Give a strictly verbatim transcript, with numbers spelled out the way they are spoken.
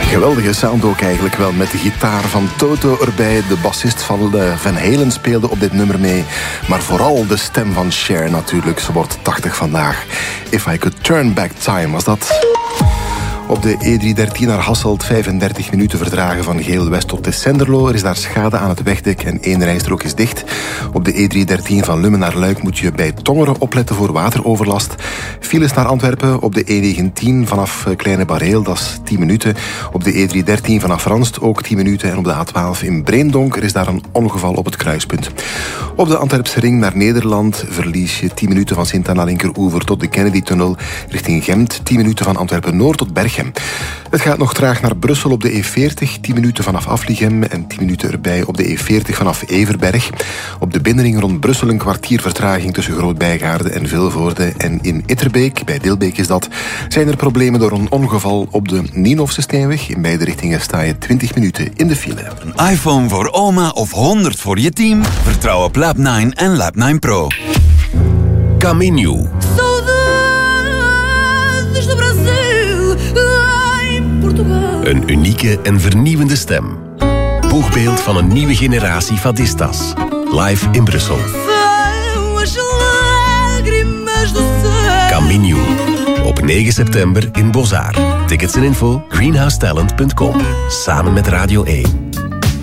Geweldige sound ook eigenlijk wel, met de gitaar van Toto erbij. De bassist van de Van Halen speelde op dit nummer mee. Maar vooral de stem van Cher natuurlijk. Ze wordt tachtig vandaag. If I Could Turn Back Time was dat. Op de E driehonderddertien naar Hasselt vijfendertig minuten verdragen van Geel-West tot Tessenderlo. Er is daar schade aan het wegdek en één rijstrook is dicht. Op de E driehonderddertien van Lummen naar Luik moet je bij Tongeren opletten voor wateroverlast. Files naar Antwerpen op de E negentien vanaf Kleine Bareel, dat is tien minuten. Op de E driehonderddertien vanaf Ranst ook tien minuten. En op de A twaalf in Breendonk er is daar een ongeval op het kruispunt. Op de Antwerpse ring naar Nederland verlies je tien minuten van Sint-Anna-Linkeroever tot de Kennedy-tunnel. Richting Gent tien minuten van Antwerpen-Noord tot Berchem. Het gaat nog traag naar Brussel op de E veertig, tien minuten vanaf Aflichem en tien minuten erbij op de E veertig vanaf Everberg. Op de binnenring rond Brussel een kwartier vertraging tussen Groot-Bijgaarde en Vilvoorde. En in Itterbeek, bij Dilbeek is dat, zijn er problemen door een ongeval op de Nienhofse Steenweg. In beide richtingen sta je twintig minuten in de file. Een iPhone voor oma of honderd voor je team? Vertrouw op Lab nine en Lab nine Pro. Caminho. Een unieke en vernieuwende stem. Boegbeeld van een nieuwe generatie fadistas. Live in Brussel. Caminho. Op negen september in Bozar. Tickets en info greenhousetalent punt com. Samen met Radio één.